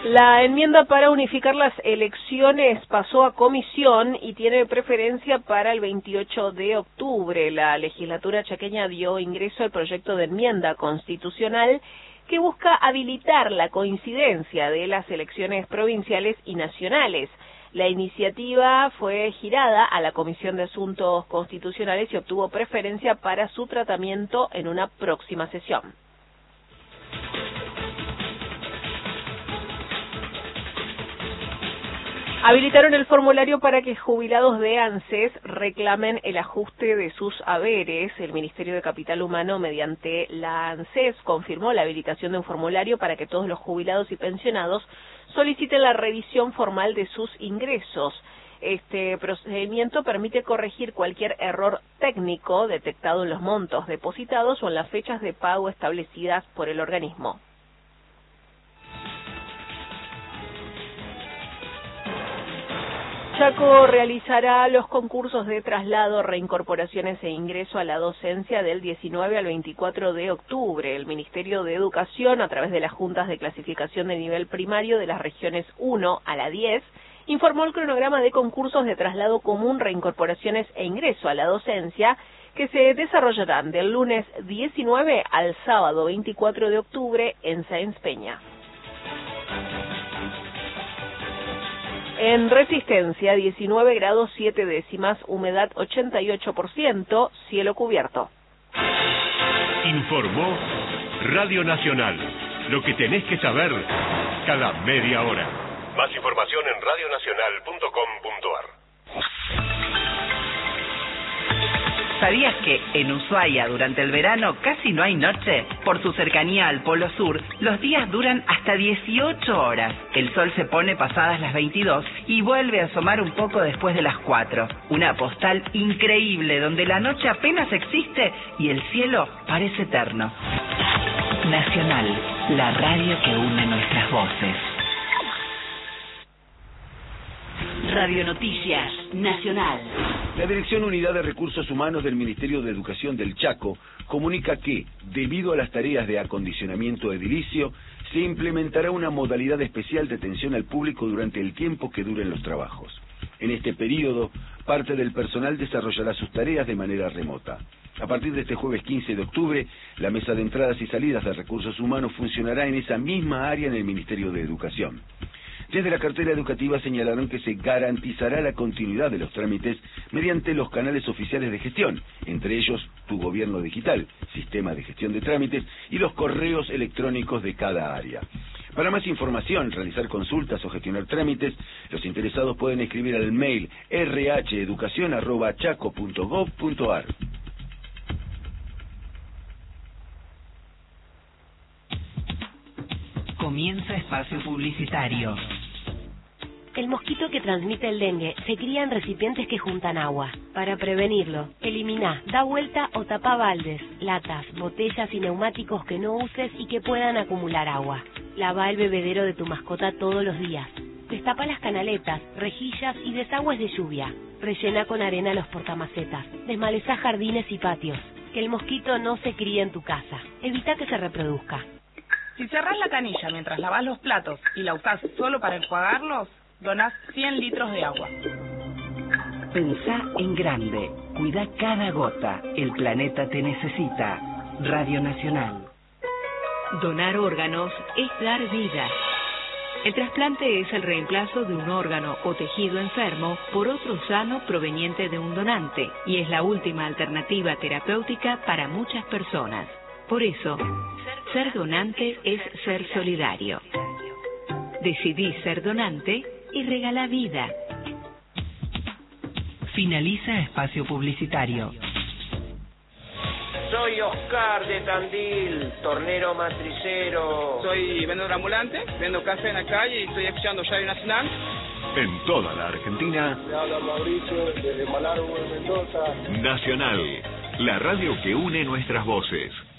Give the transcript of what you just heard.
La enmienda para unificar las elecciones pasó a comisión y tiene preferencia para el 28 de octubre. La legislatura chaqueña dio ingreso al proyecto de enmienda constitucional que busca habilitar la coincidencia de las elecciones provinciales y nacionales. La iniciativa fue girada a la Comisión de Asuntos Constitucionales y obtuvo preferencia para su tratamiento en una próxima sesión. Habilitaron el formulario para que jubilados de ANSES reclamen el ajuste de sus haberes. El Ministerio de Capital Humano, mediante la ANSES, confirmó la habilitación de un formulario para que todos los jubilados y pensionados soliciten la revisión formal de sus ingresos. Este procedimiento permite corregir cualquier error técnico detectado en los montos depositados o en las fechas de pago establecidas por el organismo. Chaco realizará los concursos de traslado, reincorporaciones e ingreso a la docencia del 19 al 24 de octubre. El Ministerio de Educación, a través de las juntas de clasificación de nivel primario de las regiones 1 a la 10, informó el cronograma de concursos de traslado común, reincorporaciones e ingreso a la docencia que se desarrollarán del lunes 19 al sábado 24 de octubre en Sáenz Peña. En Resistencia, 19 grados 7 décimas, humedad 88%, cielo cubierto. Informó Radio Nacional. Lo que tenés que saber cada media hora. Más información en radionacional.com.ar. ¿Sabías que en Ushuaia durante el verano casi no hay noche? Por su cercanía al Polo Sur, los días duran hasta 18 horas. El sol se pone pasadas las 22 y vuelve a asomar un poco después de las 4. Una postal increíble donde la noche apenas existe y el cielo parece eterno. Nacional, la radio que une nuestras voces. Radio Noticias Nacional. La Dirección Unidad de Recursos Humanos del Ministerio de Educación del Chaco comunica que, debido a las tareas de acondicionamiento edilicio, se implementará una modalidad especial de atención al público durante el tiempo que duren los trabajos. En este periodo, parte del personal desarrollará sus tareas de manera remota. A partir de este jueves 15 de octubre, la mesa de entradas y salidas de recursos humanos funcionará en esa misma área en el Ministerio de Educación. Desde la cartera educativa señalaron que se garantizará la continuidad de los trámites mediante los canales oficiales de gestión, entre ellos Tu Gobierno Digital, sistema de gestión de trámites, y los correos electrónicos de cada área. Para más información, realizar consultas o gestionar trámites, los interesados pueden escribir al mail rheducacion@chaco.gov.ar. Comienza espacio publicitario. El mosquito que transmite el dengue se cría en recipientes que juntan agua. Para prevenirlo, elimina, da vuelta o tapa baldes, latas, botellas y neumáticos que no uses y que puedan acumular agua. Lava el bebedero de tu mascota todos los días. Destapa las canaletas, rejillas y desagües de lluvia. Rellena con arena los portamacetas. Desmaleza jardines y patios. Que el mosquito no se críe en tu casa. Evita que se reproduzca. Si cerrás la canilla mientras lavás los platos y la usás solo para enjuagarlos, donás 100 litros de agua. Pensá en grande. Cuida cada gota. El planeta te necesita. Radio Nacional. Donar órganos es dar vida. El trasplante es el reemplazo de un órgano o tejido enfermo por otro sano proveniente de un donante y es la última alternativa terapéutica para muchas personas. Por eso, ser donante es ser solidario. Decidí ser donante y regala vida. Finaliza espacio publicitario. Soy Oscar de Tandil, tornero matricero. Soy vendedor ambulante, vendo café en la calle y estoy escuchando Radio Nacional. En toda la Argentina. Me habla Mauricio desde Malargüe, Mendoza. Nacional, la radio que une nuestras voces.